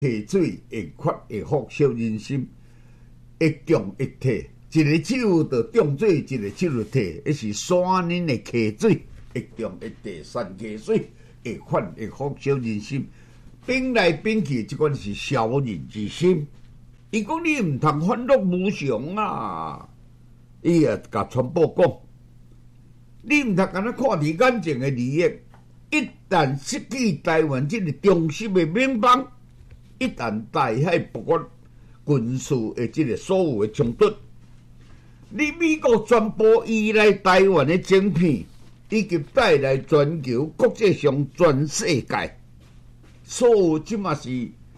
下水会发会福烧人心，一重一体，一个手就重水，一个手就体，迄是山林的溪水，一重一体山溪水，会发会福烧人心。变来变去，即款是小人之心。伊讲你毋通反复无常啊！伊也甲传播讲，你毋通干那看伫眼前的利益，一旦失去台湾这个中心的名邦，一旦大海爆发军事的这个所有的冲突，你美国宣布依赖台湾的晶片，以及带来全球国际上全世界。所有即嘛是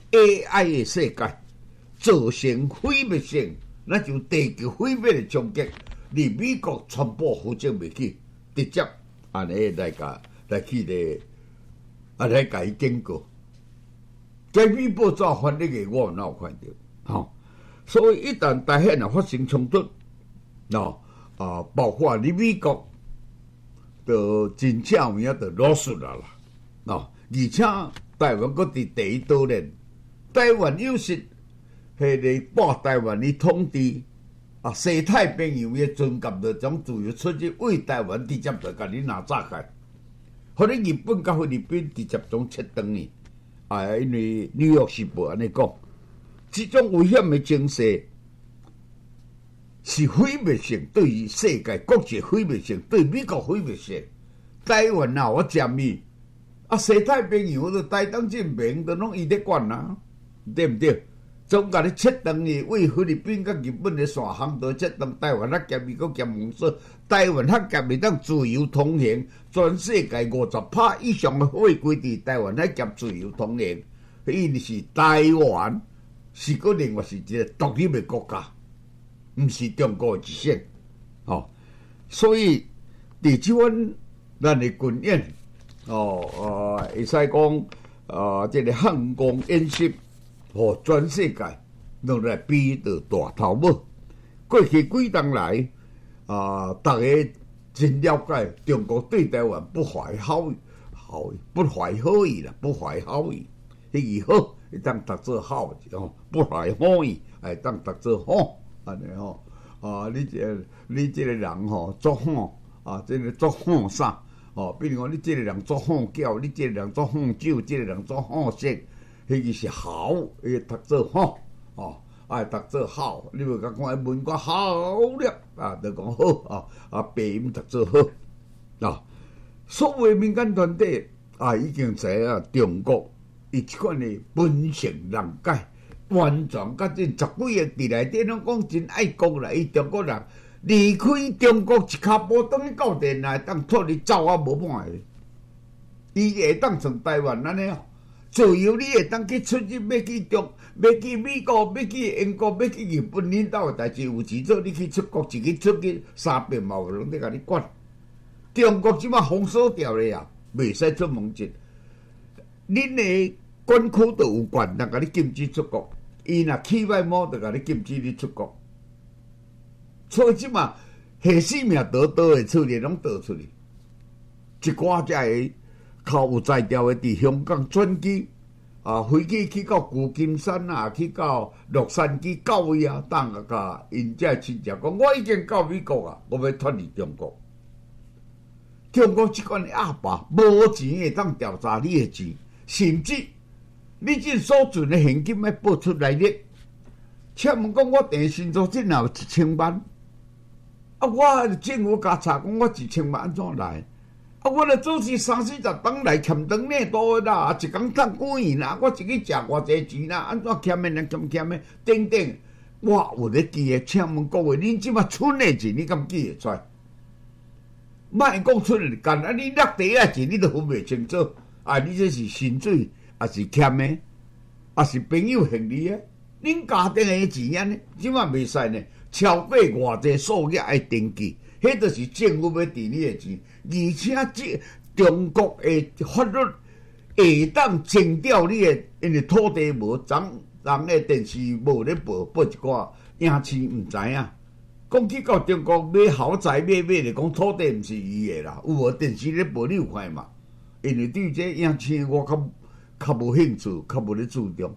AI 的世界，造成毁灭性，那就地球毁灭的冲击。你美国全部负责袂起，直接安尼来去咧，来甲伊警告。该美报纸翻译个我哪有看到？所以一旦大海若发生冲突，爆发你美国，就真正有影就落实啦啦，而且。台湾搁伫第一岛链，台湾有时迄个把台湾的统治西太平洋的军舰就将自由出入，为台湾直接就甲你拿炸开，互你日本甲菲律宾直接将切断呢。因为纽约时报安尼讲，这种危险的情势是毁灭性，对于世界国际毁灭性，对美国毁灭性。台湾啊，我占伊。西太平洋就台东进平，都拢伊咧管啊，对毋对？总甲你切断去，为菲律宾甲日本的线航道切断，台湾海峡伊搁兼封锁，台湾海峡袂当自由通行，全世界50%以上的货柜伫台湾海峡自由通行，因是台湾是个另外是一个独立的国家，毋是中国一省，所以伫即款咱的军演。会使讲，这个汉光演习，互全世界拢来比着大头目。过去几冬来，大家真了解中国对台湾不怀好意，不怀好意啦，不怀好意。迄个好会当读做好，不怀好意会当读做好，安尼你这个人作好这个作好啥？比如讲，你这个人做好教，你这个人做好酒，这个人做好色，迄个是好，伊读做好，读做好。你要甲看文官好了，就讲好，白音读做好。所谓民间团体已经知影中国伊即款的本性难改，完全甲这10几个伫内底拢讲真爱国啦，伊中国人。离开中国一脚步，等于到电来当脱离走啊无半个，伊会当从台湾安尼自由，你会当去出入，要去美国，要去英国，要去日本，领导的代志有钱做，你去出国自己出去3遍嘛，有人在甲你管。中国即马封锁掉了呀，袂使出门进。恁的管区都有管，人甲你禁止出国，伊若起歹毛，就甲你禁止你出国。所以即嘛，下性命倒会出去，拢倒出去。一寡才会靠有才调的，伫香港转机飞机去到旧金山去到洛杉矶到位当甲因遮亲戚讲，我已经到美国我要脱离中国。中国即款的阿爸无钱会当调查你的钱，甚至你这所存的现金要报出来哩。请问讲，我电信组只若有1000万。我政府甲查讲，我1000万安怎来？我著做是30-40档来欠长呢多啦，一工赚几元啦，我自己食偌济钱啦，安怎欠的人欠的等等，我有咧记诶。请问各位，恁即马存诶钱，你敢记会出来？莫讲存诶干，你落地啊钱，你都分袂清楚。你这是薪水，还是欠的，还是朋友行李诶？恁家庭诶钱安尼，即马袂使呢。超过偌济数额爱登记，迄就是政府要治你的钱，而且这中国的法律会当征调你的，因为土地无，人的电视无咧报一寡影星毋知影。讲去到中国买豪宅买咧，讲土地毋是伊的啦，有无电视咧报你有看嘛？因为对这影星我较无兴趣，较无咧注重。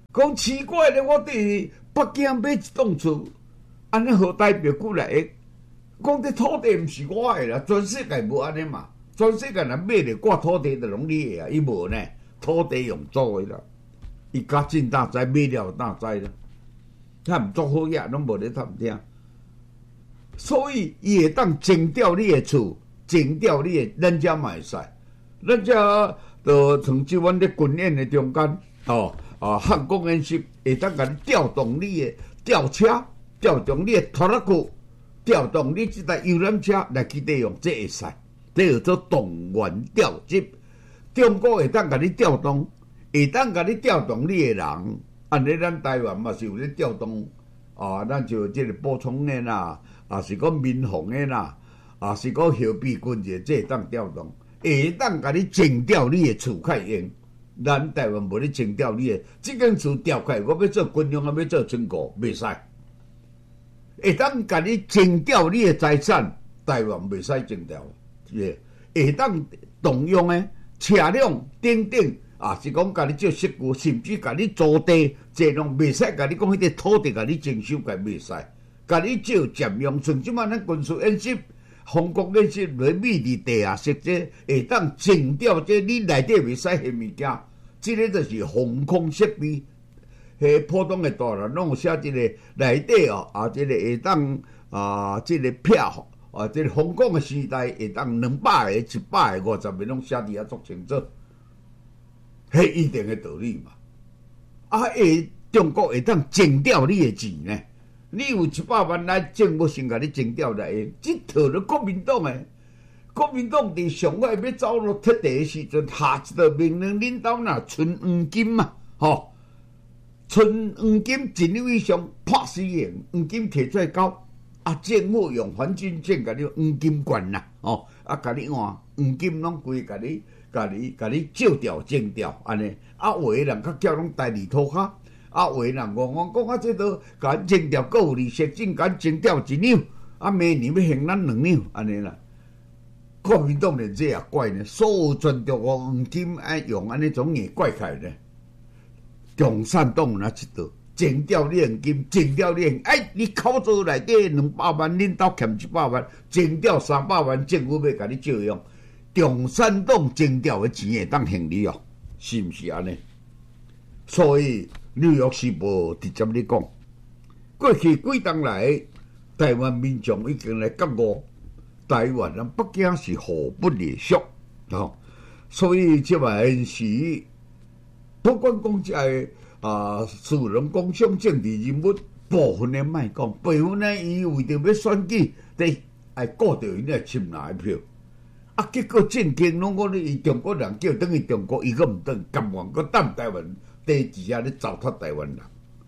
讲奇怪咧，我伫北京买一栋厝，安尼何代表过来的？讲这土地毋是我的啦，全世界无安尼嘛。全世界人买咧挂土地就拢你的啊，伊无呢，土地用租的啦。伊家真大灾，买了大灾啦。他毋做好嘢，拢无咧探听。所以伊会当征调你的厝，征调你的，咱遮嘛会使。咱遮就像即阮咧军演的中间，汉光演习会当甲你调动你的吊车，调动你的拖拉机，调动你即台游览车来去利用，这会使。这叫做动员调集。中国会当甲你调动，会当甲你调动你的人。安尼咱台湾嘛是有咧调动，咱就即个补充的啦，是讲民防的啦，是讲后备军的，这会当调动，会当甲你征调你的厝较用。咱台湾无咧征调你的，即间厝调开，我要做军用，要做军国，袂使。会当甲你征调你的财产，台湾袂使征调。会当动用的车辆等等，是讲甲你做设计，甚至甲你租地，这拢袂使甲你讲迄个土地甲你征收，甲袂使，甲你做占用。像即摆咱军事演习、防空演习，来秘伫地下室，这会当征调，这你内底袂使下物件，这个就是防空设备。普通的大人拢有写一个内底这个会当这个票。这个防空的时代会当200个、100个、50个拢写伫遐足清楚，迄一定的道理嘛。中国会当征调你的钱呢？你有100万来，政府先甲你征调来用，这套了国民党的。国民党伫上海要走入铁地的时阵，下一道命令，恁兜若存黄金嘛，存黄金1两以上拍死刑，黄金摕出来交。政府用环境证甲你黄金管啦，甲你换黄金拢规甲你照调征调安尼，有的人较叫拢代理土卡，有的人讲这都甲征调，佫有利息，真甲征调1两，明年要还咱2两安尼啦。国民党连这也怪呢，所有全中国黄金爱用安尼种嘢怪开呢。共产党哪一道？征调你现金，征调你你口座内底200万，恁兜欠100万，征调300万，政府要甲你照用。共产党征调的钱会当行你哦，是毋是安尼？所以《纽约时报》直接咧讲，过去几冬来，台湾民众已经来觉悟，台湾人北京是互不隶属所以即摆是不管讲即个。私人工商政治人物部分的卖讲，部分呢，伊为着要选举，爱顾着因来侵拿票，结果政经拢讲伊中国人叫等于中国，伊佫毋等，甘愿佫等台湾地底下咧糟蹋台湾人，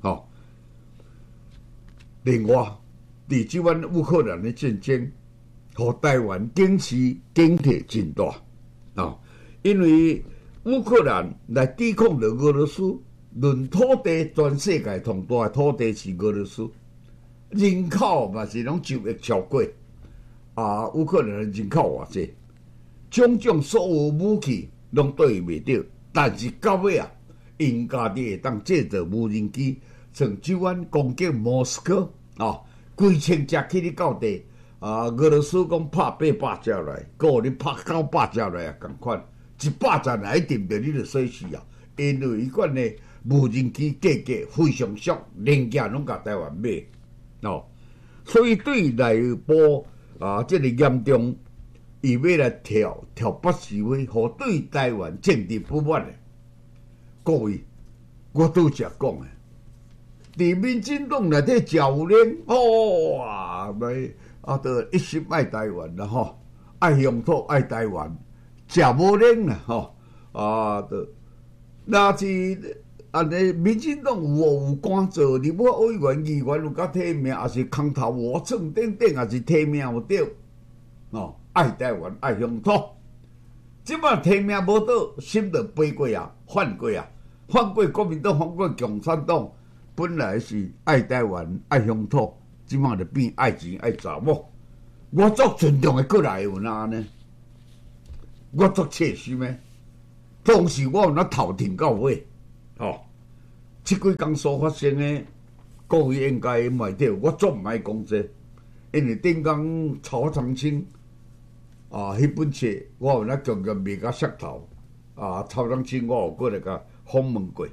另外，伫即款乌克兰的战争，互台湾经济真大因为乌克兰来抵抗着俄罗斯。论土地，全世界上大的土地是俄罗斯，人口嘛是拢9亿超过。乌克兰的人口偌济，种所有武器拢对伊袂着，但是到尾因家己会当制造无人机，像即款攻击莫斯科几千只去你到地，俄罗斯讲拍800只来，个你拍900只来也共款，100只来一定着你就死死因为伊款的。无人机价格非常俗，零件拢甲台湾买，所以对内部这个严重，伊要来挑拨示威，互对台湾政治不满的各位，我拄则讲的，伫民进党内底教练，都一心爱台湾啦爱乡土爱台湾，食无冷啦那是。民进党有官做，立法委员、议员有甲提名，也是空头我蹭等等，也是提名有对，爱台湾、爱乡土。即摆提名无到，心就飞过反过国民党，反过共产党。本来是爱台湾、爱乡土，即摆就变爱钱、爱查某。我足尊重的过来有哪呢？我足切心的，当时我有那头挺到尾。 即几工所发生的国语应该媒体，我总毋爱讲这，因为顶工曹长青迄本册我有咧强强卖甲石头曹长青我有过来甲访问过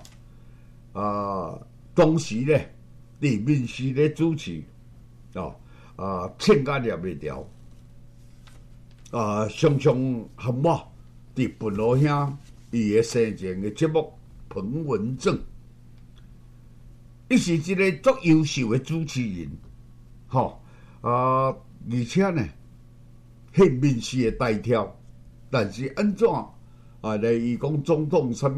当时咧李明熙咧主持请甲念袂牢常常喊我伫笨佬兄伊个生前个节目彭文正。伊是一个足优秀的主持人，而且呢，迄面试的大条，但是安怎来伊讲总统啥物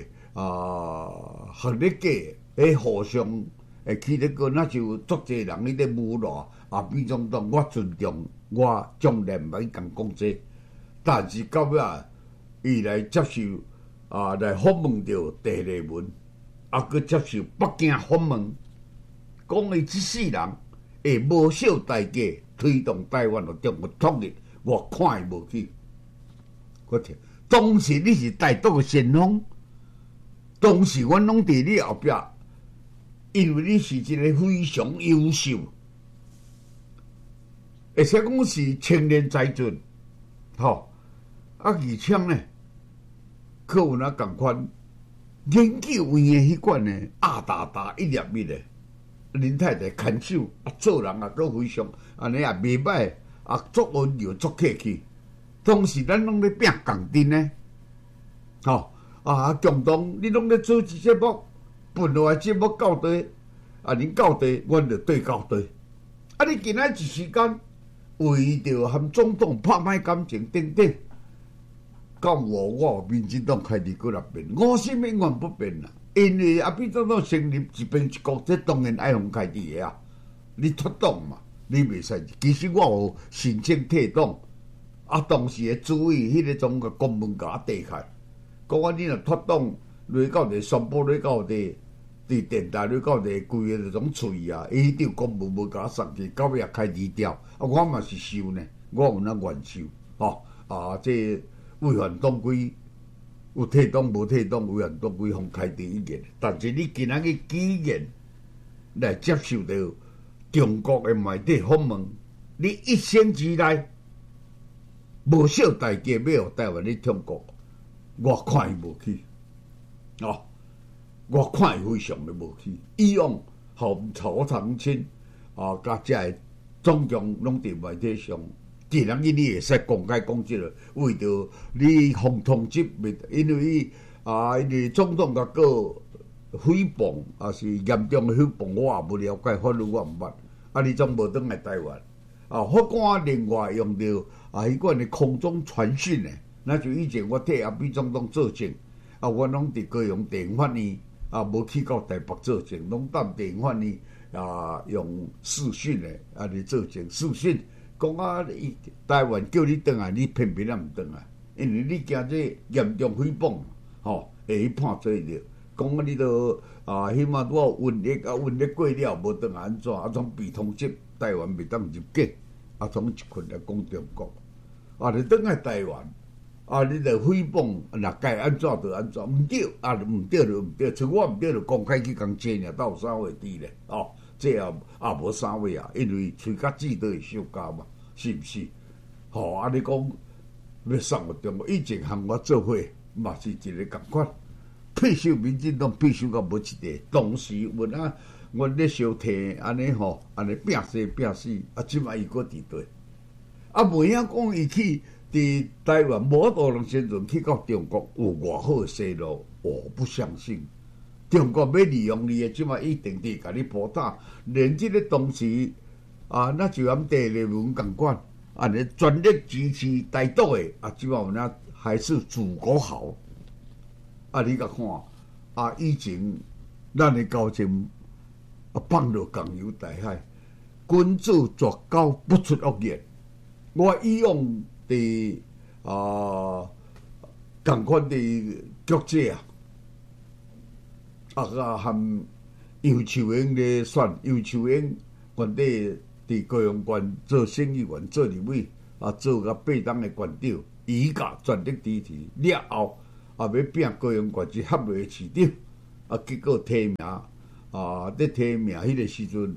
话学咧假，互相去咧个，那就足侪人咧侮辱美总统。我尊重，我从来毋捌讲这，但是到尾伊来接受来访问着第二文。佮接受北京访问，讲伊即世人会无少代价推动台湾和中国统一，我看伊无去。我听，当时你是台独的先锋，当时阮拢伫你后壁，因为你是一个非常优秀，而且讲是青年才俊，而且呢，可有哪共款？研究院的迄款呢，大一粒米的，林太太牵手做人都非常安尼袂歹，足温柔足客气。当时咱拢咧拼共阵呢，共同你拢咧做一节目，本来节目到底恁到底，阮就对到底。你今仔一时间为着和总统拍歹感情等等。到我民进党开始过来变，我心永远不变啦。因为民进党成立一边一国，这当然爱互开始的你脱党嘛，你袂使。其实我有申请退党，当时的主委迄个种个公文甲我递开，讲你若脱党，落到地宣布，落到地伫电台，落到地规个种喙迄张公文无甲我送去，到尾也开始调，我嘛是收呢，我有那愿收，这。违反党规，有退党无退党，违反党规，互开除一言。但是你今仔日既然来接受到中国的媒体访问，你一生之内无少代价要互台湾咧中国，我看伊无去，我看伊非常的无去。以往互曹长青甲遮总共拢伫媒体上。既然你会使公开讲即个，为着你防通缉，因为因为总统甲个诽谤，是严重的诽谤，我也无了解法律，我毋捌。你总无转来台湾，法官另外用着迄款的空中传讯的，那就以前我替美总统作证，我拢伫高雄电影法院，无去到台北作证，拢等电影法院用视讯的嚟作证，视讯。讲台湾叫你转来，你偏偏毋转来，因为你惊这严重诽谤，会去判罪了。讲你都起码我有瘟疫瘟疫过了，无转来安怎？从被通缉，台湾袂当入境，从一群来讲中国，你转来台湾，你着诽谤，若该安怎就安怎，毋对，毋对就毋对，像我毋对就公开去共坐尔，斗啥话滴咧？这也无啥话因为喙甲舌都会相交嘛，是毋是？你讲要送互中国，以前和我做伙嘛是一个共款，退休民进党退休到无一个，当时阮咧相提安尼安尼拼死，即摆伊搁伫对，袂晓讲伊去伫台湾无多人先阵去到中国有偌好势路，我不相信。中国要利用你的，即摆一定得甲你扑打，连即个当时那就咁第二文共款，安尼全力支持台独的，即摆有那还是祖国好。你甲看，以前咱的交情放落港游大海，君子绝交不出恶言。我以往伫共款伫局者和杨秋英咧选，杨秋英原底伫高雄县做省议员、做立委，做甲8党的县长，伊甲全力支持了后，要拼高雄县一合约市长， 结果提名咧提名迄个时阵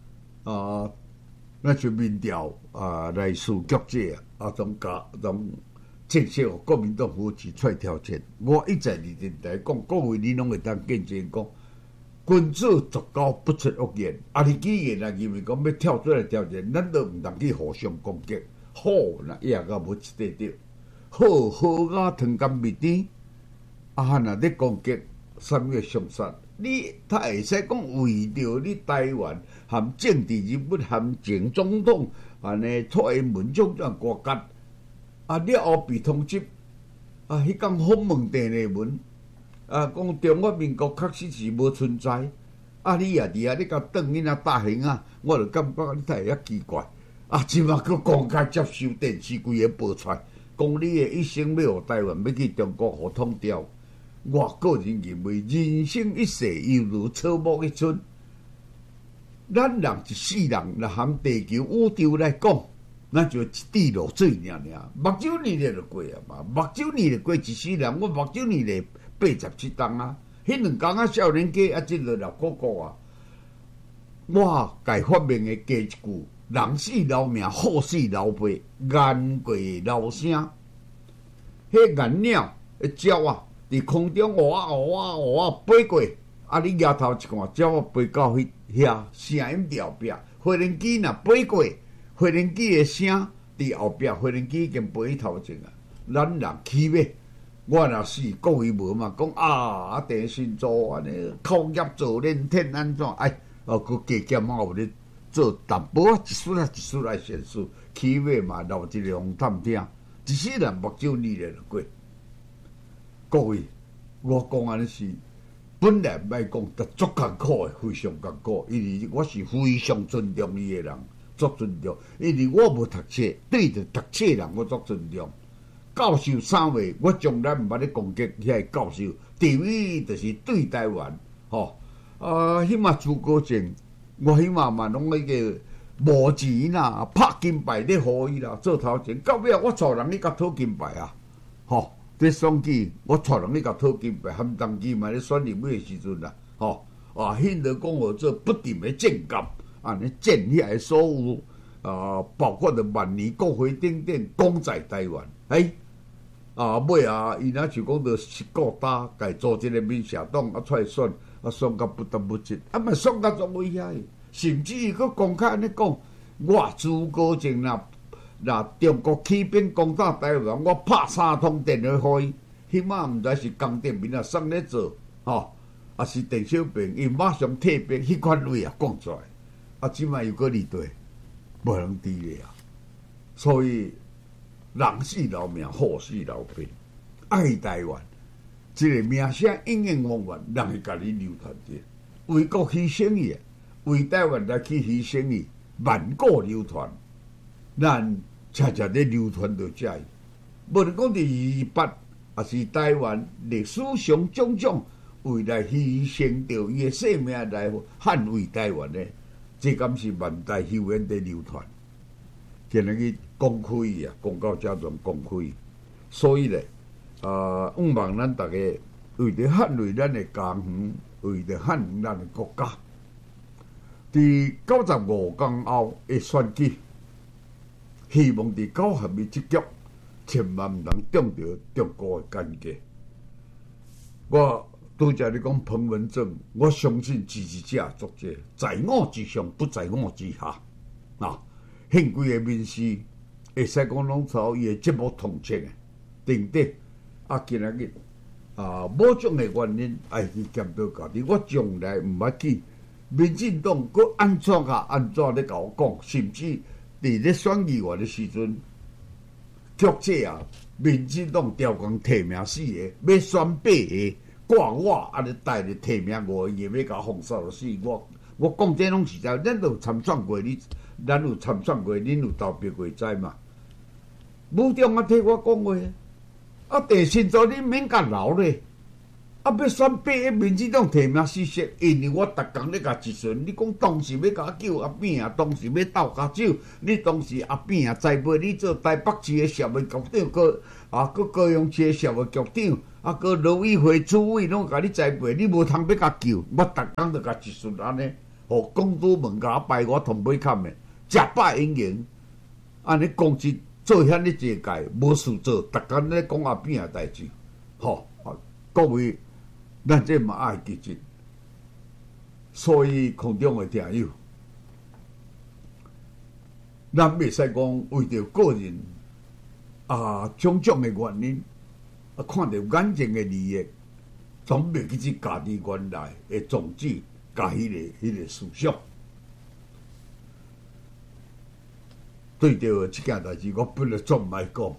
那就民调来输局者总正式互国民党扶持出来挑战。我一再伫电台讲，各位你拢会当见证讲，君子足高不出恶言。你既然认为讲要跳出来挑战，咱都毋通去互相攻击。好，那也到无一块着。好啊，汤干蜜甜。若咧攻击3月上杀，你他会使讲为着你台湾含政治人物含前总统安尼出的文章这样国家。你后被通缉，迄天访问电的文，讲中华民国确实是无存在，你也伫你甲转去那大型我就感觉你太奇怪，即马佫公开接受电视规个报出来，讲你的一生要互台湾要去中国互统调，我个人认为人生一世犹如草木一春，咱人一世人，若含地球宇宙来讲。那就一滴落水尔，目睭年就过嘛，目睭年就过一世人，我目睭年就87冬迄2工少年家即落了哥哥我家发明的加一句：人死留名，好死留辈，雁过留声。迄雁鸟的鸟伫空中飞过，你摇头一看，鸟飞到遐，声音后壁，飞轮机若飞过。飞轮机的声伫后壁，飞轮机已经飞去头前咱人起码，我若是各位无嘛，讲地心做安尼，靠业做连天安怎？佮加减有咧做淡薄一丝来显示，起码嘛留一个红探听，一世人目睭你咧就过。各位，我讲安尼是本来莫讲，但足艰苦的，非常艰苦，因为我是非常尊重伊的人。足尊重，因为我无读册，对着读册人我足尊重。教授3位，我从来毋捌咧攻击遐个教授，第一就是对台湾，起码诸葛证，我起码嘛拢迄个无钱拍金牌咧互伊做头前，到尾我带人去甲讨金牌咧选举，我带人去甲讨金牌，含当期嘛咧选立委的时阵迄个讲我做不定的政纲。安尼建遐个所有包括着万年国会等等，讲在台湾，尾伊若就讲着十个大，家组一个民社党出来选，选到不得不进，嘛选到足危险的，甚至伊佫公开安尼讲，我朱国正若中国起兵攻打台湾，我拍3通电话互伊，起码毋知是江泽民送咧做，是邓小平，伊马上退兵，迄款话讲出来。即摆又搁离队，无能治咧所以人死留名，好死留辈，爱台湾，这个名声永远永远，人会甲你流传着。为国牺牲伊，为台湾来去牺牲伊，万古流传，咱恰恰咧流传到遮。无论讲伫228，也是台湾历史上种种为来牺牲着伊的性命来捍卫台湾的。这敢是万代后人在流传，今日去公开公告遮种公开，所以咧，希望咱大家为着捍卫咱的家园，为着捍卫咱的国家。伫95天后的选举，希望伫9合一这局，千万毋通中着中国的奸计。我拄则你讲彭文正，我相信支持者足者，在我之上，不在我之下。现规个面试会使讲拢朝伊的节目统称的，定得今仔日某种的原因爱去检讨家己。我从来毋捌去民进党佮安怎咧甲我讲，甚至伫咧选议员的时阵，局者民进党调工提名4个，要选8个。挂我安尼带着提名5个，要甲封杀就死我讲这拢实在，咱都参选过，咱有参选过，恁有投票过知嘛？武中替我讲话，地心做恁免甲留咧，要选8个民进党提名4席，因为我逐工咧甲一顺，你讲当时要甲救阿扁当时要斗加酒，你当时阿扁栽培你做台北市的社会局长，佮高雄市的社会局长。 啊，个劳委会主委拢甲你栽培，你无通要甲救，我逐工就甲一顺安尼，互公都门甲我排我同尾坎的，食饱营营，安尼公职做遐尼济届，无事做，逐工咧讲阿扁的代志，吼、各位，咱这嘛爱记住，所以空中的听友，咱袂使讲为着个人种种的原因，看到眼前的利益，总袂去去家己原来的宗旨，甲迄个思想。对着即件代志，我本来总毋爱讲，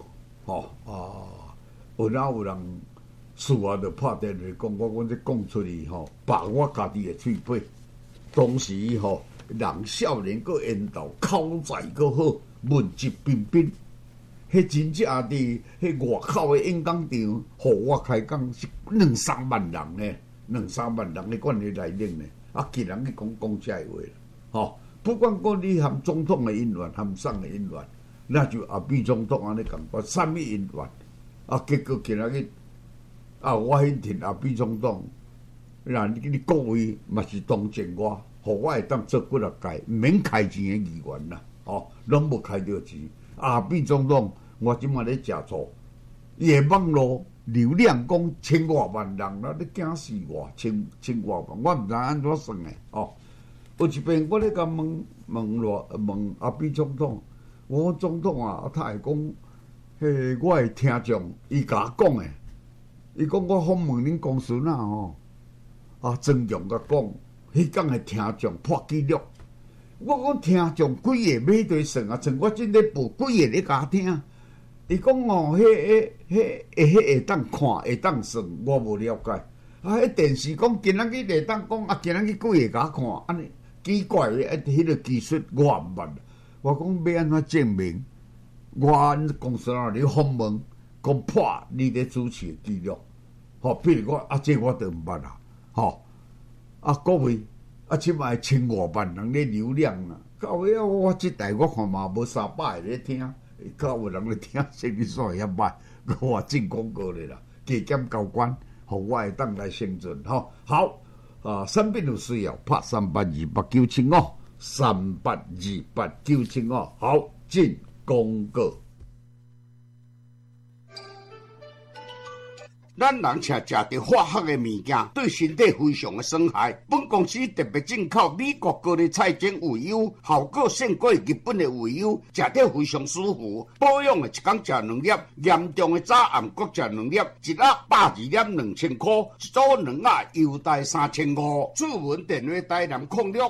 有哪有人事后就拍电话讲，我这讲出去拔我家己的喙皮。当时人少年个缘投，口才个好，文质彬彬。迄真正伫迄外口的演讲场，互我开讲是2-3万人呢，2-3万人的管理内领呢，竟然去讲这话啦，不管讲你含总统的因缘，含省的因缘，那就阿扁总统安尼讲，我啥物因缘，结果今仔日我很挺阿扁总统，那你各位嘛是同情我，互我会当做几落届，毋免开钱的议员啦，拢无开到钱。阿扁总统，我即马咧食醋，伊的网络流量讲千外万人啦，你惊死我，千外万，我毋知安怎算的有一遍我咧甲问阿扁总统，我讲总统他会讲，我的听众，伊甲我讲的，伊讲我访问恁公孙曾强甲讲，迄讲的听众破纪录。我讲听众几个买对算像我真咧报几个咧甲听。伊讲迄会当看，会当算，我无了解。迄电视讲今仔日会当讲，今仔日几个甲看，安尼奇怪的，迄个技术我也毋捌。我讲要安怎证明？我公司咧访问，讲破你咧主持的记录。譬如我这我都毋捌啦。各位。即摆千外万人咧流量啦，到尾我即代我看嘛无300个咧听，到有人咧听，生意煞会遐歹，我进广告咧啦，加减交关，互我会当来生存好产品有需要，拍382895，382895，好，进广告。咱人常食着化学的物件，对身体非常的损害。本公司特别进口美国高丽菜精鱼油，效果胜过日本的鱼油，食着非常舒服。保养的一天食2粒，严重的早暗各食2粒，一盒102粒2000块，一组2盒优待3500。主文电话台南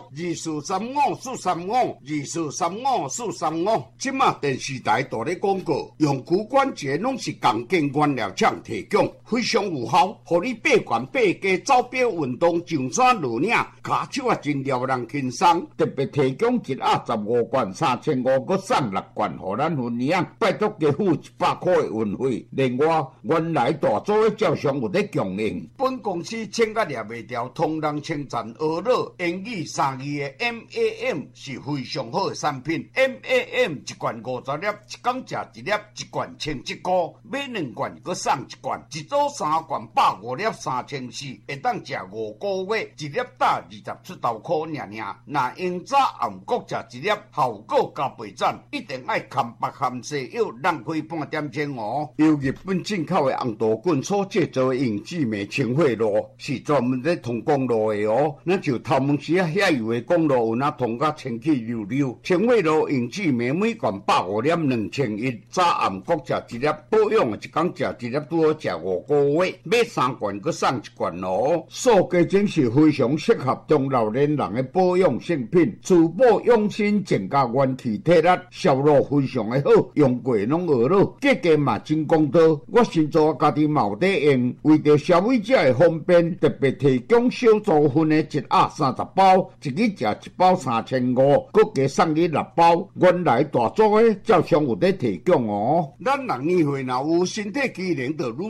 0624354435，24354435。即马电视台大咧广告，用骨关节拢是钢筋原料厂提供。非常有效，互你爬悬爬低走表运动上山落岭，骹手真撩人轻松。特别提供一盒15罐3500，搁送6罐，互咱分领。拜托加付100块的运费。另外，原来大组的照相有咧供应。本公司请甲掠袂掉，同人称赞俄乐英语3字的 MAM 是非常好的产品。MAM 一罐50粒，一天食1粒，一罐17块，买2罐搁送1罐，一组3罐150粒3400，会当食5个月，一粒打20出头块尔。若用早暗各食1粒，效果加倍赞，一定爱含白含西药，浪费半点钟由日本进口的红豆棍所制造的永志美清血露，是专门咧通公路的咱就头毛时遐油的公路有哪通甲清气溜溜。清血露永志美每罐150粒2100，早暗各食1粒，保养一天食1粒，拄好食5个月，买3罐搁送1罐塑胶精是非常适合中老年人的保养性品，除保养身，增加元气体力，效果非常的好，用过拢学了，价格嘛真公道。我先做家己嘛有在用，为着消费者的方便，特别提供小组份的1盒30包，一日食1包3500，搁加送你6包。原来大组的照常有在提供咱人年岁若有身体机能就乳退化，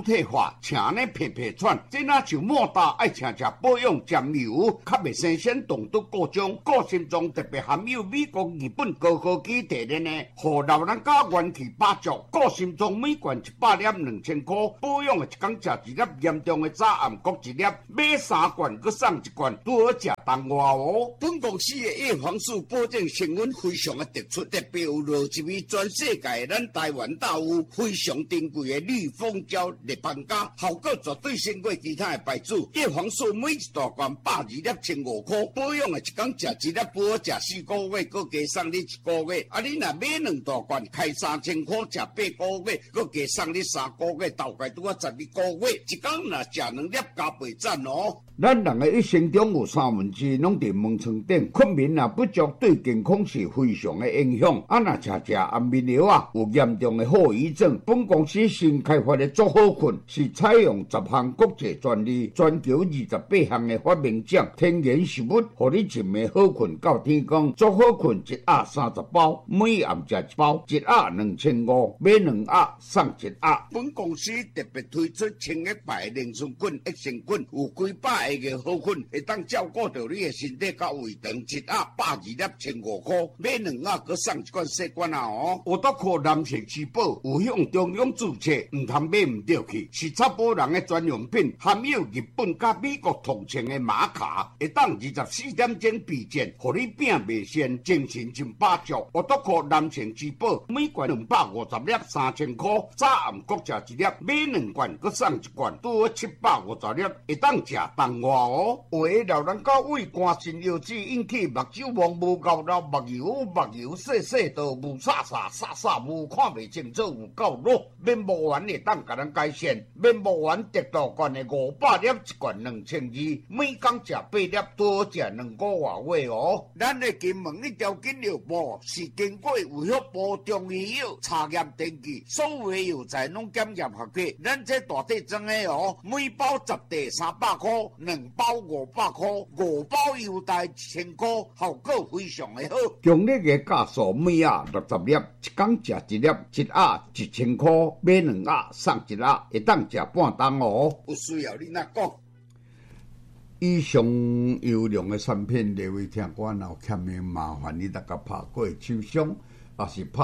大，请呢皮皮喘，这哪像莫大爱请食保养酱油，较袂生鲜动毒各种，个性中特别含有美国、日本高科技提炼的，互老人家元气八足。个性中每罐100粒2000块，保养的一工食一粒，严重的早暗各一粒，买3罐佮送1罐，拄好食当外哦。本公司的叶黄素保证成分非常的突出，特别有落一味全世界咱台湾大有非常珍贵的绿蜂胶立邦加，效果绝对胜过其他的牌子。叶黄素每一大罐120粒15块，保养的一工食一粒，不好食4个月，佮加送你1个月。啊，你若买2大罐，开3000块，食8个月，佮加送你3个月，大概拄啊12个月。一工若食2粒加倍赞哦。咱人的一生中有1/3拢伫门床顶，困眠啊不足对健康是非常的影响。啊，若食安眠药啊，有严重的后遗症。本公司新开发的足好困，是采用10项国际专利，全球28项的发明奖，天然食物，互你一暝好困到天光。足好困一盒30包，每暗食1包，一盒2500，买2盒送1盒。本公司特别推出清液牌凝酸菌、益生菌，有几百个好菌，会当照顾到你的身体甲胃肠。1盒120粒15块，买2盒佮送1罐细罐啊哦。有得靠蓝色吃宝，有向中央注册，唔通买唔对去。是查甫人的专用品，含有日本甲美国同情的玛卡，会当24点钟备战，互你拼袂先，精神真饱足。有得靠蓝色吃宝，每罐250粒3000块，早暗各食1粒，买2罐佮送1罐，拄好750粒，会当食当外哦。有的老人家胃寒肾腰子引起目睭盲无够老，目睭细细道，雾煞雾看袂清楚，有够弱。面膜丸会当甲咱改善，面膜丸得大罐的500粒，1罐2200，每工食8粒，多食2个月哦。咱的金门一条金药部是经过卫福部中医药查验登记，所有药材拢检验合格。咱这大体装的哦，每包10袋300块，2包500块，5包优待1000块，效果非常的好。强烈的价数每盒60粒，一工食1粒，1盒1000块，买2盒送1盒，会当食半冬哦。有需要你哪讲？以上优良的产品，各位听官有欠的麻烦你大家拍过手商，也是拍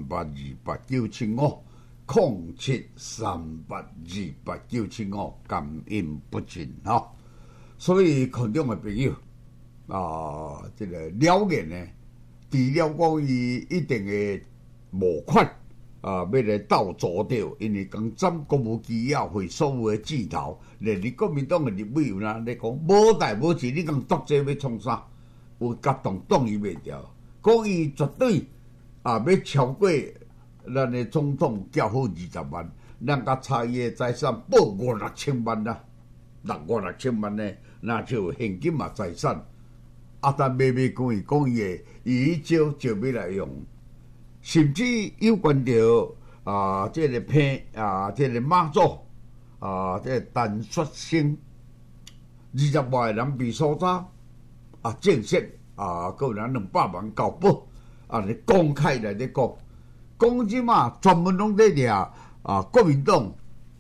3828975，07382895，感应不尽哈。所以群众的朋友这个了解呢，除了讲伊一定的募款要来斗助着，因为讲占国务机要会所有的字头，连你国民党的立委有哪咧讲无代无志，你讲独这要创啥？有甲动伊袂掉，讲伊绝对要超过咱的总统交好20万，咱甲差伊的财产报5、6千万啦，5、6千万呢，那就现金嘛财产。但慢慢讲伊的，伊招要来用。甚至有关着这个片这个马祖这个陈雪生20万人被所查正式个有人200万交保你公开来咧讲即嘛专门拢咧掠国民党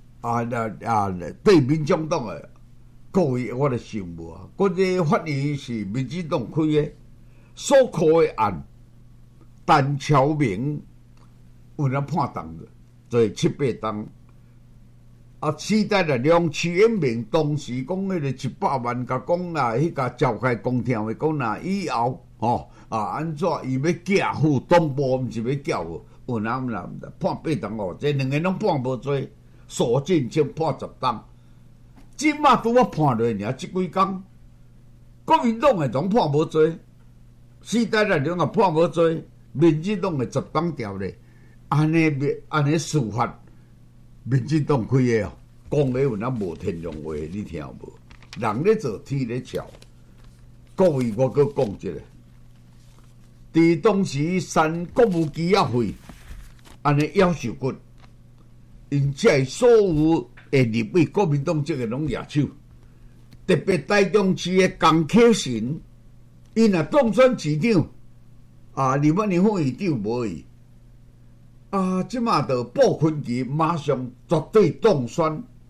对民众党的各位，我咧想无嗰个法院是民进党开的，所考的案。陈超明有人判重的，做7、8重。时代的梁启英明当时讲迄个100万，甲讲迄个召开公听会讲以后安怎伊要缴付东部，毋是要缴付，有人判8重哦，这2个拢判无罪，苏进清判10重。即马拄我判落尔，即几工，国民党的总判无罪，时代的梁也判无罪。民进党的10重条例，安尼司法，民进党开的哦，讲的有那无天良话，你听无？人咧做，天咧笑。各位，我搁讲一个，伫当时三国务机要会，安尼要求过，因这所有的立委国民党这个拢举手，特别台中市的江启臣，因若当选市长。立法院副议长无伊，即马着布昆萁马上绝对当选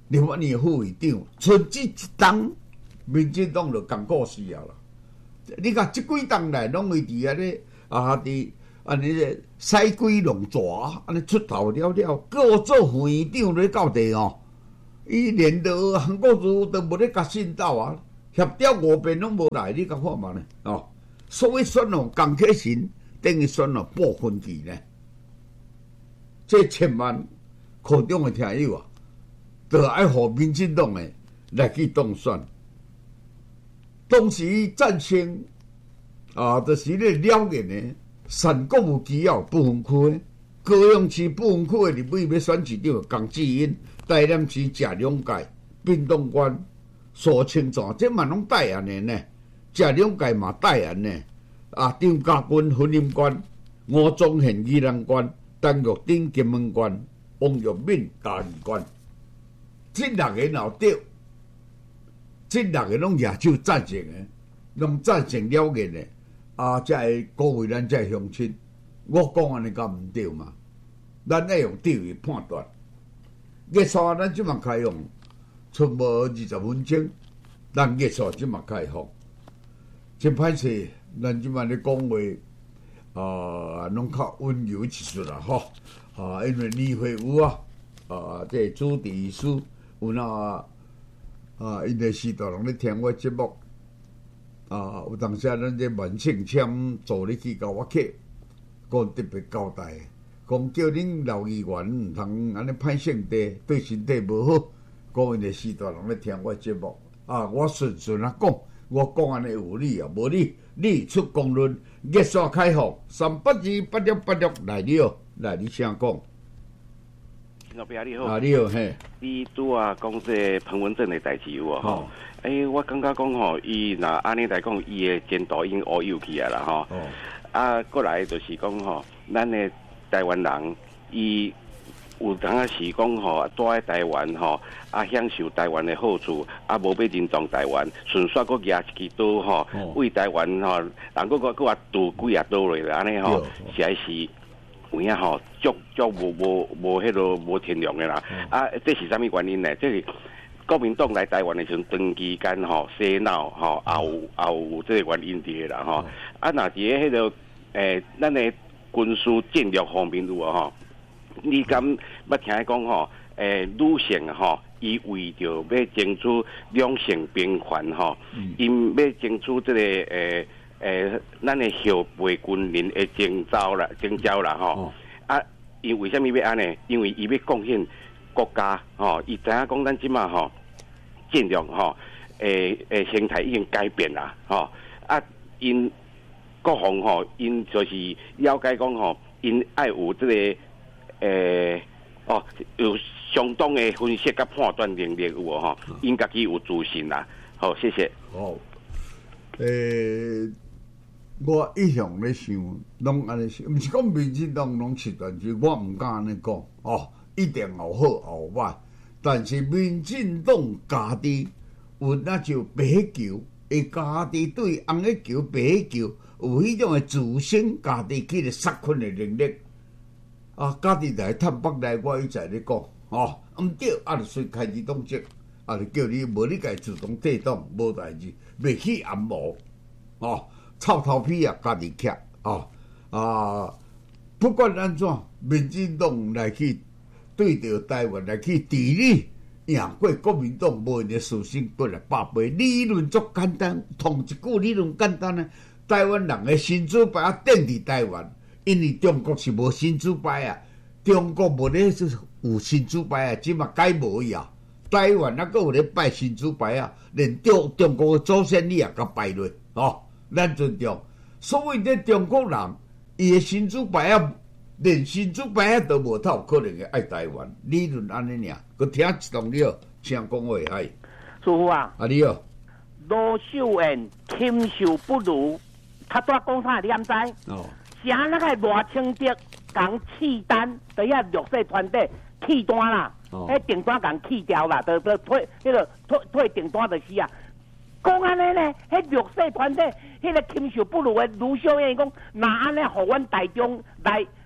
立法院副议长，剩这一党，民进党就讲故事啊啦。你看这几党来拢会伫安尼伫安尼赛龟龙爪，安尼出头了了，各做副院长咧到地哦。伊连到韩国瑜都无咧甲信道啊，协调5边拢无来，你甲看嘛呢？哦，所以选哦，江启臣等于选哦部分期呢。这千万课中的听友啊，就爱互民进党的来去当选。当时战胜就是咧了然的。三国有基要不分区，高雄市不分区的立委要选市长江志英，台南市谢龙介、屏东县苏清泉，这嘛拢代言的呢。谢龙介嘛代言呢。张家军婚姻县、吴宗宪宜兰县、陈玉珍金门县、王玉敏嘉义县，这6个闹对，这6个拢举手赞成的，拢赞成了然的。才会鼓励咱这乡亲。我讲安尼敢毋对嘛？咱要用智慧判断。月数咱即马开放，出无20分钟，咱月数即马开放。真歹势，咱即马咧讲话，拢较温柔一chút啦，吼。因为李慧武这主持医师有因的时代人咧听我节目。有当时咱这万庆签助理去甲我客，讲特别交代，讲叫恁老议员毋通安尼歹性地，对身体无好。讲因的时代人咧听我节目，我顺顺讲，我讲安尼有理啊，无理，你出公论，热线开放3828686来了，来你先讲。 老伯你好， 你好嘿。 你拄讲这彭文正的代志有吼？我感觉讲吼，伊若安尼来讲，伊的前途已经乌有去啊啦吼。过来就是讲吼，咱的台湾人，伊有当啊是讲吼，住在台湾吼，享受台湾的好处，无要认同台湾，顺续佫举一支刀吼，为台湾吼，人佫渡几啊刀落来，安尼吼，实在是。有影吼，足无迄个无天良的啦。这是啥物原因呢？这是国民党来台湾的时阵，长期间吼洗脑吼，也有这个原因伫啦吼。若伫迄个咱的军事战略方面有吼，你敢捌听讲吼？女性吼，伊为着要争取两性平权吼，因要争取这个咱的后备军人的征召啦吼。伊为什么要安尼？因为伊要贡献国家吼，伊知影讲咱即马吼战略吼，形态已经改变啦吼。因国防吼，因就是了解讲吼，因爱有这个有相当的分析甲判断能力有无吼？因家己有自信啦。好，谢谢。 好，我一向咧想，拢安尼想，毋是讲民进党拢是断子，我毋敢安尼讲一定后好后歹。但是民进党家己有那就白球，会家己对红个球、白球有迄种的自信，家己去咧杀菌的能力。家己来探北来，我一再咧讲毋对，就随开始动作，就叫你无你家自动退党，无代志，袂去按摩臭头皮家己徛不管安怎，民进党来去对着台湾来去治理，赢过国民党无因的事情过来百倍。理论足简单，同一句理论简单呢。台湾人的新主牌顶伫台湾，因为中国是无新主牌中国无咧有新主牌即嘛改无去台湾还佫有咧拜新主牌连中国的祖先你也甲拜落咱尊重，所以咧中国人，伊的新主牌连新主牌都无透可能爱台湾，理论安尼尔。佮听一段了，请讲话嗨。 师傅你好。 罗秀燕禽兽不如，他拄讲啥你毋知？啥那个罗清德讲契丹，就遐弱势团体契单啦，迄订单讲弃掉啦，就退退订单就是讲安尼呢，迄弱势团体，迄个禽兽不如的卢秀燕讲，那安尼互阮台中来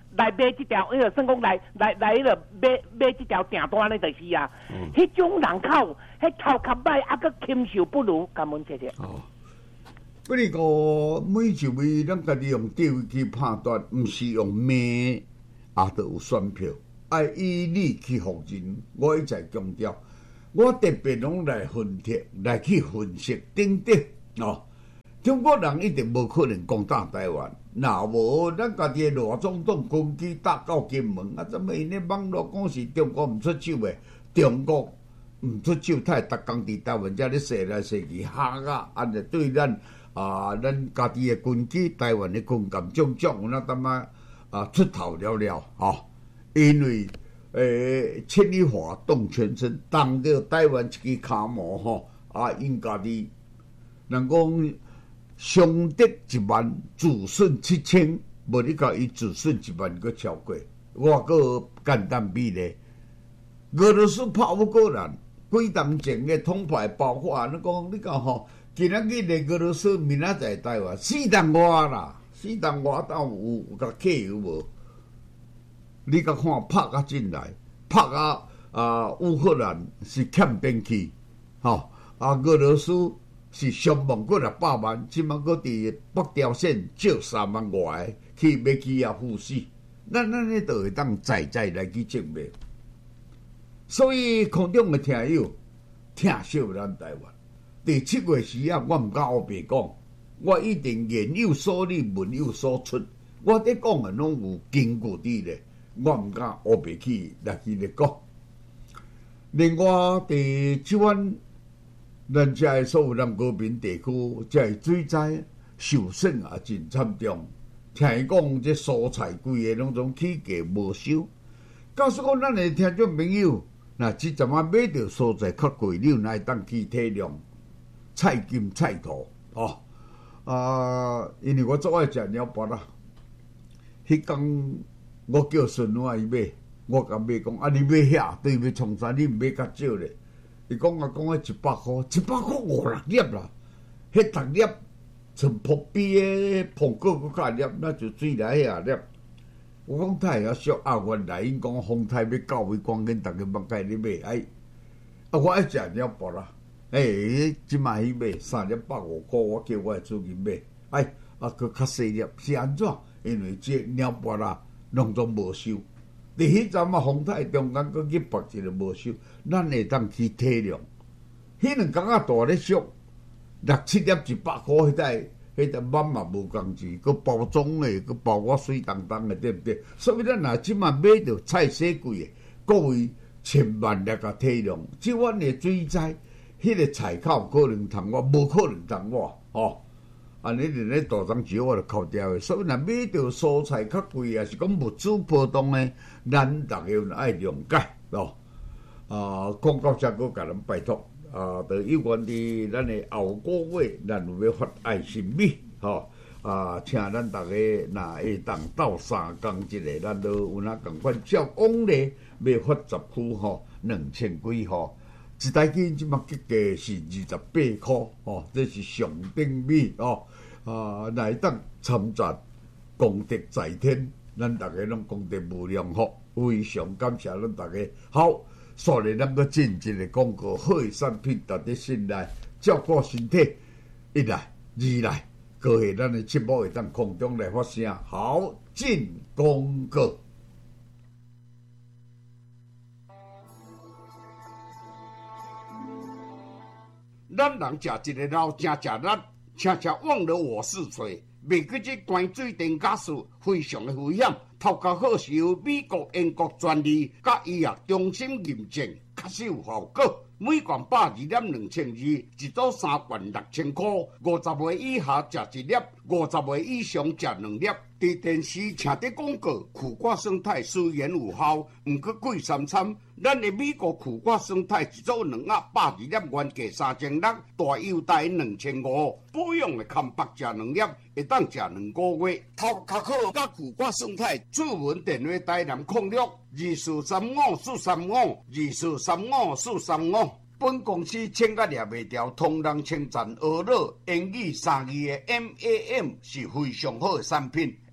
来买这条，因为算讲来迄个买这条订单呢，就是啊，迄种人口，迄头壳歹，啊个禽兽不如，感恩谢谢。 不如讲每一位咱家己用电去判断，毋是用骂啊，都有选票，爱以理去服人。我一再强调，我特别拢来分析，来去分析等等哦。中国人一定无可能攻打台湾，若无咱家己的罗总统攻击打到金门，啊，怎么因咧网络讲是中国毋出手的？中国毋出手，他会逐工伫台湾遮咧射来射去，吓啊！安尼对咱咱家己的军机、台湾的军舰种种，那他妈出头了吼！因为牵一发动全身，当着台湾一支骹毛吼因家己人讲。伤得10000，自损7000，无你甲伊自损10000个超过。我个简单比例，俄罗斯拍不过咱，几当前的统派爆发，你讲你讲吼，今仔日的俄罗斯，明仔载台湾4当外啦，4当外到有甲客有无？你甲看拍啊进来，拍啊乌克兰是欠兵器，俄罗斯。是伤亡过600万，即马搁伫北朝鲜借3万外去买基啊护死，咱咧就会当在来去证明。所以空中的听友听惜咱台湾。第7月时啊，我毋敢黑白讲，我一定言有所理，文有所出。我伫讲的拢有根据伫咧，我毋敢黑白去来去咧讲。另外第即晚。咱遮的所有南高平地区，遮的水灾受损也真惨重。听伊讲，这蔬菜规个拢总起价无收。假使讲咱的听众朋友，若即阵啊买到蔬菜较贵，你有哪会当去体谅菜金菜土因为我最爱食鸟拔啦。迄天我叫孙女伊买，我甲买讲你买遐，对要创啥？你毋买较少咧？伊讲迄100块，100块5-6粒啦，迄6粒像扑比的苹果搁较粒，那就水来遐粒。我讲太会俗原来因讲丰泰要到位，光紧逐个网界咧买，我爱食鸟薄啦，即卖去买3粒150块，我叫我的主人买，搁较细粒是安怎？因为这鸟薄啦，拢总无收。伫迄阵丰泰中间搁去别一个无收，咱会当去体谅。迄2工大咧俗，6-7粒100块，迄个满嘛无共钱，搁包装的，搁包我水当当的，对不对？所以咱若即卖买到菜洗贵的，各位千万来甲体谅。即阮的水灾，迄个菜口可能通我，无可能通我，安尼连咧大张纸我就扣掉的。所以若买到蔬菜较贵，也是讲物资波动的，咱逐个爱谅解广告遮搁甲咱拜托。就有关伫咱的后个月，咱有要发爱心米，请咱大家若会当斗3工一个，咱都有哪共款照往例要发10区2000几一台机即马价格是28块这是上等米若会当参战功德在天，咱大家拢功德无量非常感谢咱大家好。所以咱个进一个广告，好的产品值得信赖，照顾身体。1来2来，各下咱的节目会当空中来发声。好，进广告。咱人食一个老正食力，请忘了我是谁。袂记这关水电假事非常的危险，头壳好是由美国、英国专利甲医药中心认证，确实有效果。每罐82.2002，一组36000块。50岁以下食1粒，50岁以上食2粒。伫电视听得广告，苦瓜生态虽然有效，毋过贵3餐。咱的美国苦瓜生态一组2盒82粒，原价3600，大优待2500。保养的康白食2粒，会当食2个月。头壳好甲苦瓜生态，主文电话台南0624354435243545。本公司请甲掠袂掉，同人称赞、娱乐、英语、3字的 MAM 是非常好的产品。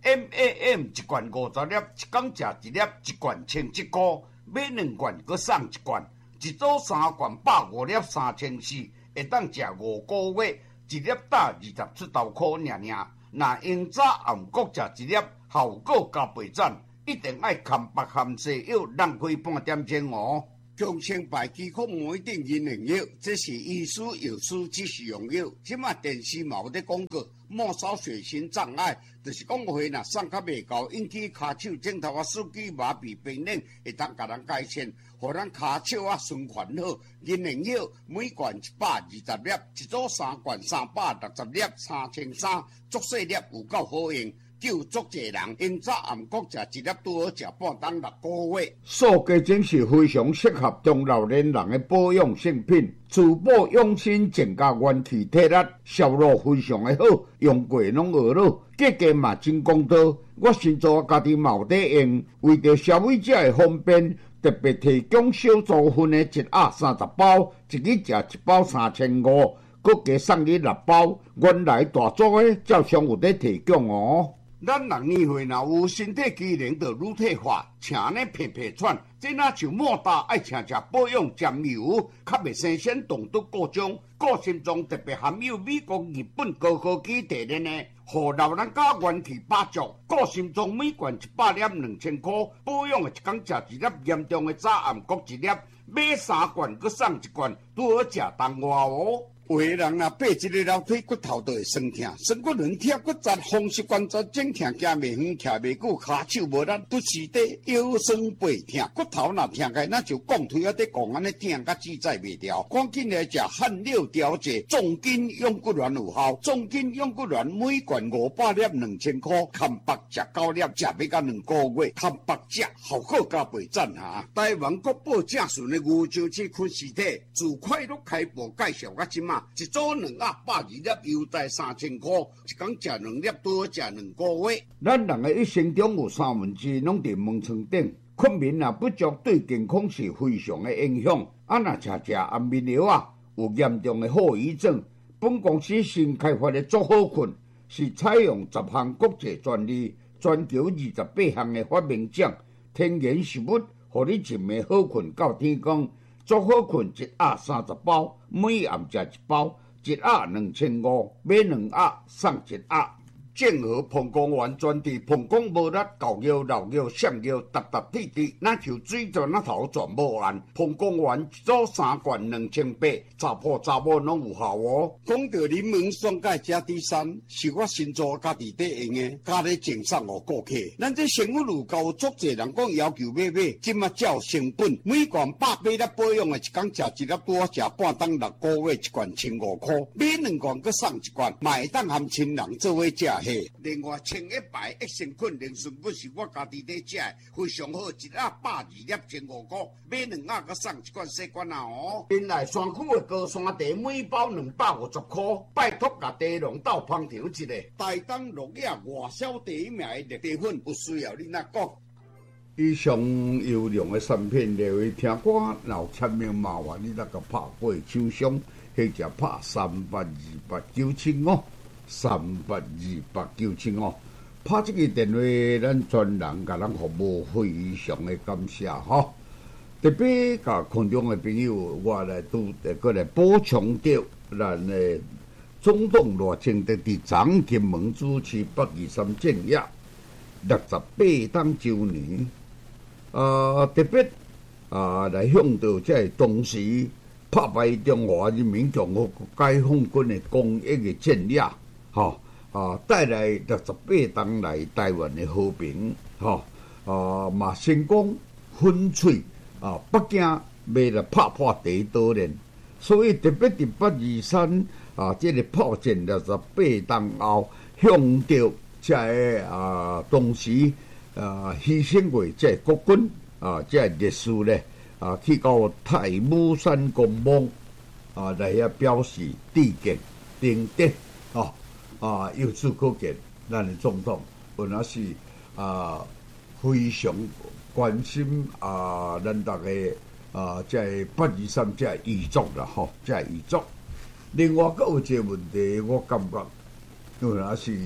MAM 一罐50粒，一天食一粒，一罐1100块，买2罐搁送1罐，一组3罐150粒3400，会当食5个月，一粒打20出头块尔尔。若用早暗各食一粒，效果加倍赞，一定爱含白含西药，浪费半点钟哦。强生牌肌壳膜一定银灵药，这是医师药师指示用药。即马电视嘛有咧广告，末梢血型障碍，就是讲话若送较袂够，引起骹手指头司机麻痹病人，会当甲人改善，互咱骹手循环好。银灵药每罐120粒，一组3罐360粒，3300，足细粒有够好用。救足济人，用早暗各食一粒，拄好食半当6个月。塑胶精是非常适合中老年人的保养性品，滋补养生，增加元气体力，效果非常的好，用过拢学了，价格嘛真公道。我先做家己嘛有在用，为着消费者的方便，特别提供小组分的1盒30包，一日食1包3500，搁加送你6包。原来大组的照常有在提供哦。咱人年岁若有身体机能就乳退化，请呢皮皮喘，这若像莫大爱请食保养沾油，较袂生鲜动毒各种，个性中特别含有美国、日本高科技提炼的，互老人家元气百足。个性中每罐100粒2000块，保养的一天食一粒，严重的早暗各一粒，买3罐搁送1罐，拄好食当外哦。有的人若爬一个楼梯，骨头就会酸痛，酸骨软痛骨折，风湿关节整痛，行袂远，徛袂久，骹手无力，不时地腰酸背痛，骨头若痛开，那就讲腿啊在讲安尼痛，甲自在袂掉。赶紧来食汗六调节，重筋养骨丸有效，重筋养骨丸每罐500粒2000块，含白食9粒，食要到2个月，含白食效果加倍赞哈！台湾国宝正顺的牛樟芝昆实体，自快乐开播介绍到即马。一组2盒120粒，优待3000块，一天食2粒，拄好食2个月。咱人的一生中有1/3拢伫门床顶，困眠也不足，对健康是非常的影响。若食安眠药啊，有严重的后遗症。本公司新开发的足好困，是采用10项国际专利，全球28项的发明奖，天然食物，互你一暝好困到天光。足好困1盒30包，每暗食1包，1盒2500，买2盒送1盒。正和膀胱丸专治膀胱无力、狗腰、老腰、闪腰、搭滴滴，那像水泉那头全无完。膀胱丸一组3罐2800，查甫查某拢有效哦。讲到柠檬酸钙加 D3，是我新做家己在用的，家里赠送给顾客。咱这生活路高，足侪人讲要求买，即马照成本，每罐180粒保养的，一天食1粒，拄好食半当6个月，一罐1500块，买2罐搁送1罐，嘛会当含亲人做伙食。另外，清一牌益生菌灵顺骨是我家己在食的，非常好，1盒120粒1500块，买2盒搁送1罐细罐啊哦。原来山区的高山茶每包250块，拜托甲茶农斗捧场一个，台东落叶外销第一名的茶粉，有需要你哪讲？以上优良的产品，列为听歌，若有签名麻烦你那个拍过手商，或者拍382895。382895，拍这个电话，咱专人甲咱服务非常的感谢哈。特别甲空中的朋友，我来过来补充到咱的总统赖清德伫昨金门主持823正月68当周年，特别来向到这当时拍败中华人民共和国解放军的公益的战役。带来68当来台湾的和平，嘛成功粉碎北京要来拍破第一岛链，所以特别伫823这个炮战68当后，向着这个当时牺牲过这国军这烈士咧去到太武山公墓来遐表示致敬顶顶由此可见，咱的总统本来是非常关心咱大家这823这遗族啦这遗族。另外，阁有一个问题，我感觉本来是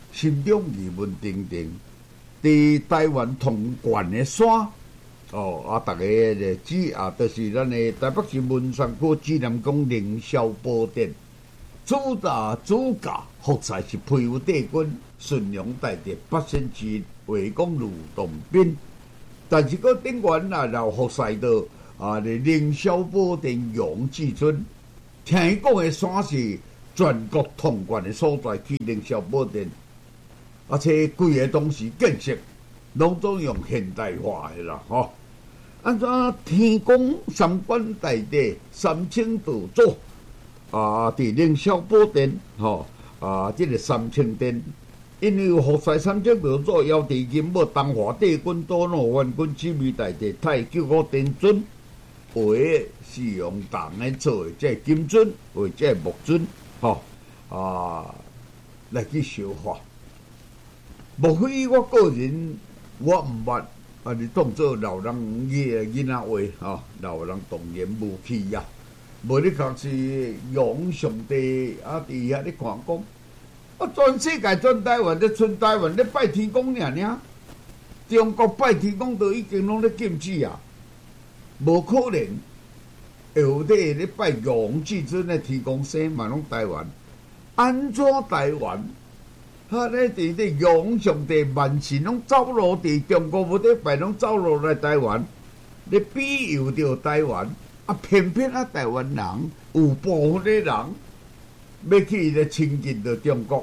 心中疑问重重。伫台湾通关的山，大家就是咱的台北市文山区指南宫凌霄宝殿，主驾服侍是配有帝君顺阳大帝8仙之一画公卢洞宾，但是个顶悬老服侍到凌霄宝殿杨至尊，听伊讲的山是全国通关的所在，去凌霄宝殿。而且规个东西建设，拢总用现代化的啦，按怎天公三官大帝三清道祖伫凌霄宝殿，这个三清殿，因为有服侍三清道祖，姚地金母东华帝君多诺万君七味大帝太九五天尊，为是用铜的做的，这金尊为这木尊，来去修法。莫非我个人我毋捌你当做老人囡仔话老人童言无气呀。无你确是仰上帝伫遐咧看讲，全世界全台湾咧全台湾咧拜天公尔，中国拜天公都已经拢咧禁止啊，无可能会有咧拜杨至尊的天公生嘛拢台湾，安怎台湾？咧伫仰上帝万神拢走路伫中国无得拜，拢走路来台湾，咧庇佑着台湾，偏偏台湾人有部分的人要去咧亲近着中国，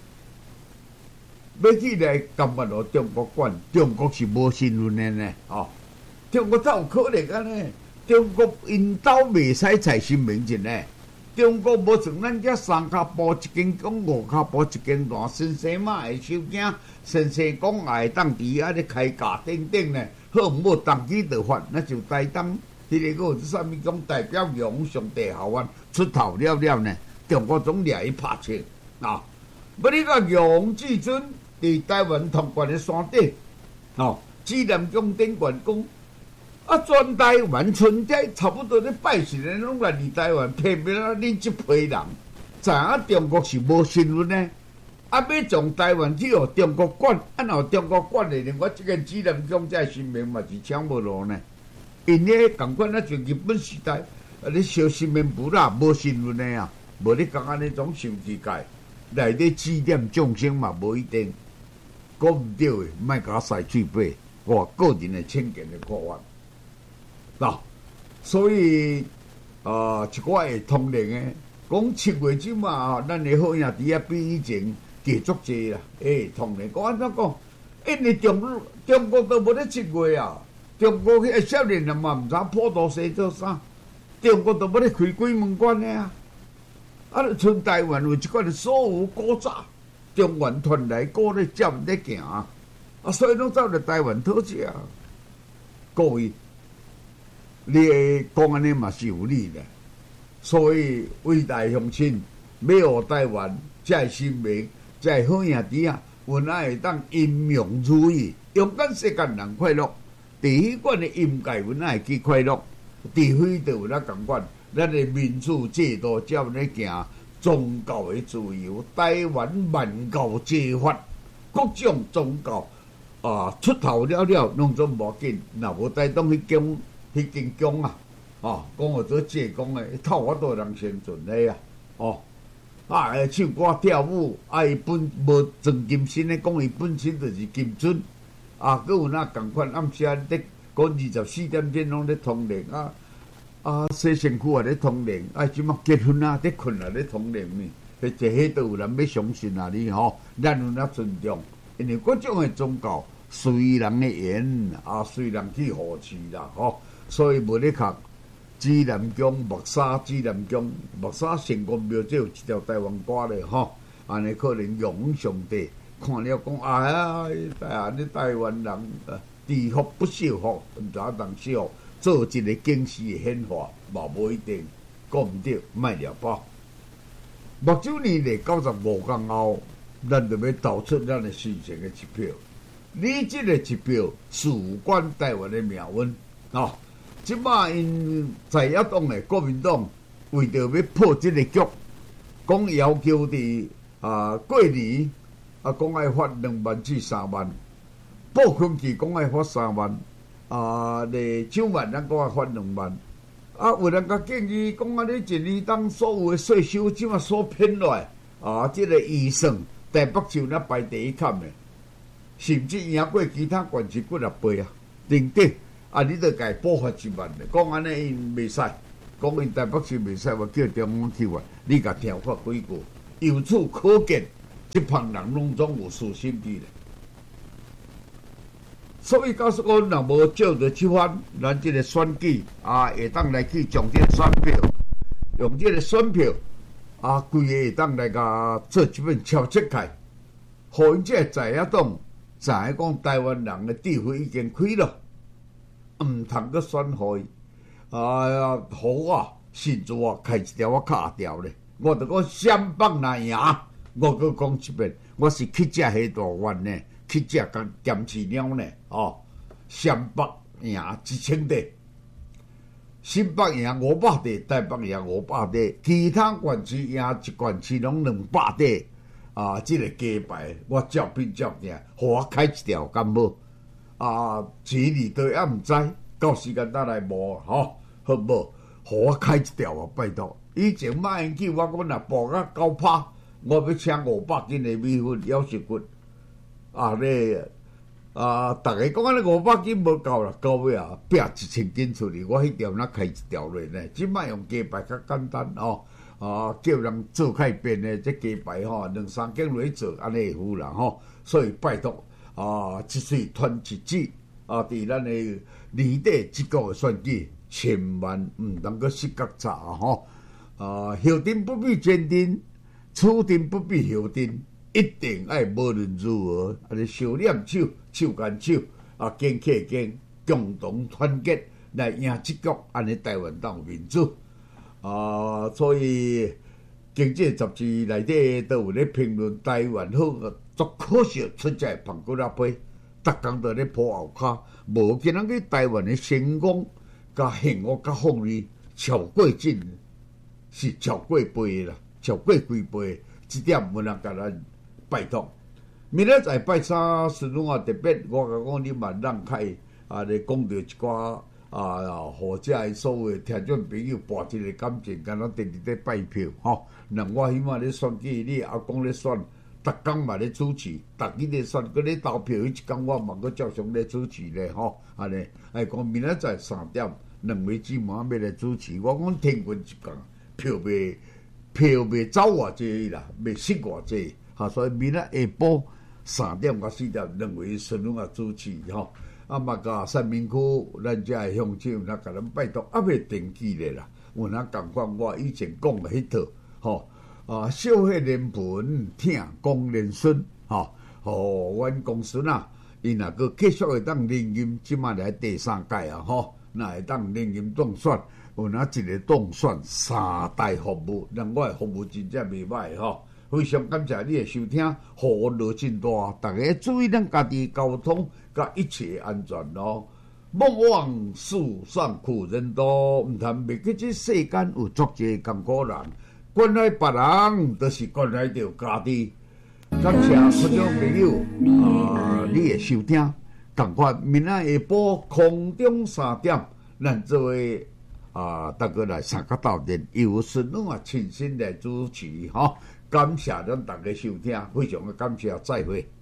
要去来感觉到中国管，中国是无身份的呢，中国才有可能安尼，中国因兜袂使才新名字呢。中国无像咱遮三脚步一间公，五脚步一间大，先生嘛会收惊，先生讲也会当伫遐咧开价等等呢，好毋好当机就发，那就台东。迄个个是啥物讲代表杨上帝校院出头了呢？中国总掠伊拍切啊！要你讲杨至尊伫台湾通关的山顶，指南宫顶悬讲。全台湾村仔差不多咧拜神的拢来伫台湾，偏偏恁这批人，知影中国是无身份呢？要从台湾去互中国管，若中国管的，我这个指南宫这神明嘛是抢无落呢。因咧共款像日本时代，咧烧神明符啦，无身份的啊，无你讲安尼种伤奇怪，内底指点众生嘛无一定，讲毋对的，莫甲我塞嘴巴，我个人的浅见的看法。所以一寡会通灵的，讲7月即嘛，咱的好兄弟比以前加足济啦。通灵，讲安怎讲？因为中国都无咧7月啊，中国迄个少年人嘛毋知普渡西做啥，中国都无咧开鬼门关的啊。像台湾有一寡所有古早中原传来古咧占咧行所以拢走来台湾讨食。各位。你讲安尼嘛是有理的，所以伟大乡亲要互台湾才新明，才好兄弟原来会当阴阳如意，勇敢世间人快乐。伫迄款的阴界原来会去快乐，除非就有咱共款，咱的民主制度才有咧行，宗教的自由，台湾万教皆法，各种宗教出头了，拢总无要紧。若无台东迄间宫讲互做济公的，透我都人生存的唱歌跳舞，伊本无装金身的，讲伊本身就是金尊佫有那共款暗时咧讲24点钟拢咧通灵洗身躯咧通灵，即马结婚咧困咧通灵呢，迄都有人要相信你咱有那尊重，因为各种的宗教随人的缘随人去护持啦所以无咧学指南宫、木沙指南宫、木沙成功庙，这有一条台湾歌咧安尼可能仰上帝看了讲你台湾人知福不守福，毋知影当守做一个警示的显化，嘛无一定，讲毋对，莫了包。目睭年历95天后，咱就要投出咱的新鲜的一票。你这个一票事关台湾的命运即马因在野党的国民党为着要破这个局，讲要求伫过年讲爱发2万至3万，报昆期讲爱发3万，咧9万咱讲爱发2万。有人甲建议讲你一年当所有的税收即马所骗落来，即个预算台北市那排第一坎的，甚至赢过其他县市几啊倍啊，顶顶你着家补发1万的，讲安尼因袂使，讲因台北市袂使，我叫中央去话，你甲调发几个，由此可见，即帮人拢总有私心机咧。所以告诉我，若无照着即番，咱即个选举会当来去重点选票，用即个选票规个会当来甲做一本超切开，互因即个在野党知影讲台湾人的智慧已经开了，毋通阁选互伊互我甚至我开一条我卡条咧，我着讲双北若赢，我阁讲一遍，我是去只黑大湾呢。去只甲咸饲鸟呢？双北赢1000地，新北赢500地，台北赢500地，其他县市赢一县市拢200地。即个鸡排我照片照镜，互我开一条敢无？钱你都也毋知，到时间倒来无好无？互我开一条拜托。以前马英九我讲若报到9拍，我要请500斤的米粉咬舌骨。大家讲安尼500斤无够啦，到尾拼1000斤出去，我迄条哪开一条落呢？即摆用鸡排较简单叫人做较便的，这鸡排2-3斤落去做，安尼会好啦所以拜托一水传一指伫咱的年底即个选举，千万毋通阁失觉早后阵不比前阵，此阵不比后阵。一定爱无论如何，手念手，手牵手，肩克肩，共同团结来赢这局，安尼台湾当民主。所以经济杂志内底都有咧评论台湾好，足可惜出在旁骨仔杯，逐工都咧抱后骹，无今仔日台湾的成功、甲幸福、甲福利超过尽，是超过倍啦，超过几倍，这点无人甲咱。拜托，明仔载拜三孙中特别，我甲讲你嘛让开咧讲到一寡互遮所有听众朋友博一个感情，敢若直直咧拜票那我起码咧选举，你阿公咧选，逐工嘛咧主持，逐日咧选，佮咧投票，迄一工我嘛佮照常咧主持咧安尼，讲明仔载3点，2位姊妹要来主持，我讲天运一工，票袂走偌济啦，袂失偌济。所以明仔下晡3点到4点，2位孙中啊主持嘛甲三民区咱遮的乡亲，甲咱拜托袂登记咧啦。有哪共款我以前讲的迄套小血连盆，听讲连孙互阮公孙因若佫继续会当连任，即马来第3届若会当连任当选，有哪一个当选3大服务，咱我的服务真正袂歹非常感谢你的收听，互我热真大，大家注意咱家己交通甲一切安全咯。莫忘世上苦人多，毋通袂记这世间有足济艰苦人，关爱别人，就是关爱着家己。感谢观众朋友你的收听，同款明仔下晡空中3点，咱做位大家来参加斗阵，由孙龙亲身来主持感谢咱大家收听，非常的感谢，再会。